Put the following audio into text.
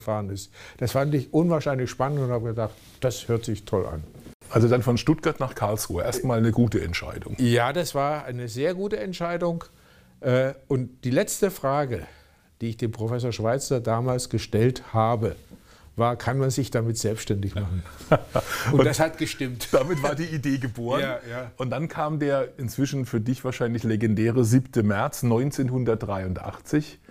gefahren ist. Das fand ich unwahrscheinlich spannend und habe gedacht, das hört sich toll an. Also dann von Stuttgart nach Karlsruhe, erstmal eine gute Entscheidung. Ja, das war eine sehr gute Entscheidung. Und die letzte Frage, die ich dem Professor Schweitzer damals gestellt habe, war, kann man sich damit selbstständig machen? Und das hat gestimmt. Damit war die Idee geboren. Ja, ja. Und dann kam der inzwischen für dich wahrscheinlich legendäre 7. März 1983.